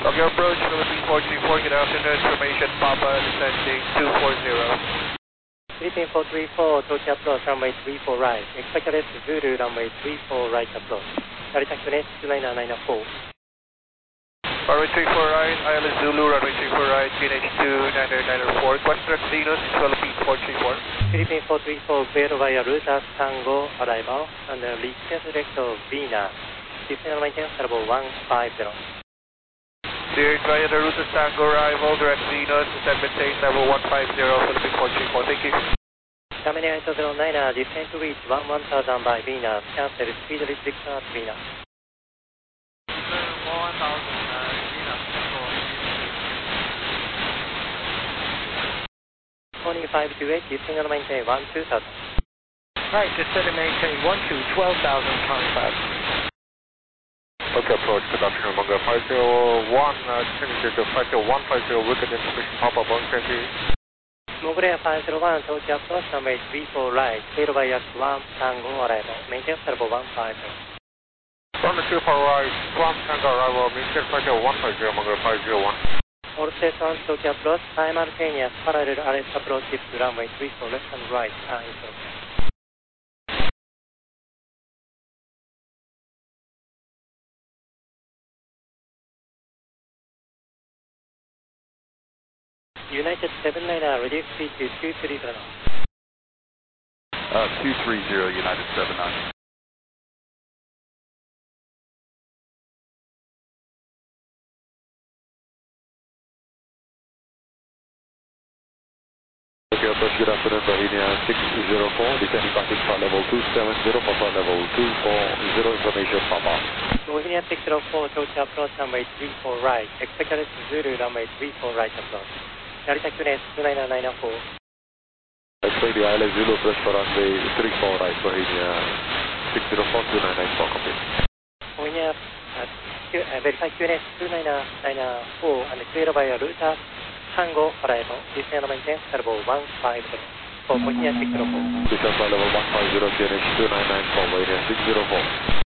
Roger approach, Philippine 434, good afternoon, information Papa descending 240. Philippine 434, Tokyo approach, runway 34 right. Expect left Zulu, runway 34 right approach. Delta QNH 29994. Runway 34 right, ILS Zulu, runway 34 right, QNH 29994. Question Venus, Philippine 434. Philippine 434, cleared via Ruta Tango arrival, and request direct of Venus. Descend maintain level 150. Cleared via the Ruta Tango arrival, direct Venus, descend maintain level 150, Philippine 434, thank you. Terminal 809, descend to reach 1000 by Venus, cancel speed restriction at Venus. 2528, descend and maintain 12000. Right, descend and maintain 12,000, contact. Okay, approach, good afternoon, Mongo 501, descending to 50150, wicked information, Papa, Boeing 20. Mongolia 501, Tokyo approach, runway 34 right, cleared via 1 Tango arrival, maintain level 150. Runway 34 right, 1 Tango arrival, maintain 150, Mongo 501. All stations, Tokyo approach, simultaneous parallel arrest approach to runway 34 left and right are instructed. United 79, reduce speed to 230 knots. 230, United 79. Okay, approach, good afternoon, Bohemia 604, descending back to flight level 270 for flight level 240, information, Papa. Bohemia 604, Tokyo approach, runway 34 right, expect left Zulu, runway 34 right approach. Delta QNH 29994. Expect the ILS Zulu approach for runway 34 right, Bohemia 604, 2994, copy. Bohemia, verify QNH 29994 and clear via Ruta Tango arrival, descend and maintain level 150 for Bohemia 604. Descend flight level 150, QNH 29994, Bohemia 604.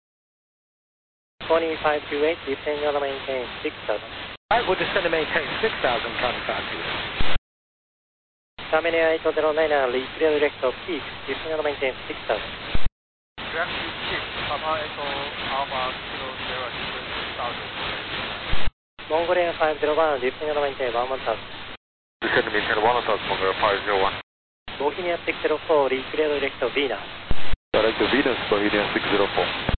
2528, descend and maintain 6000. Right, we'll descend and maintain 6,000, contact here. Terminal 809, clear direct of peak, descend and maintain 6000. Direct peak, Papa Echo Alpha Kilo 0, 6,000. Mongolia 501, descend and maintain 1000. Descend and maintain 1000, Mongo 501. Bohemia 604, clear direct of Venus. Direct to Venus, Bohemia 604.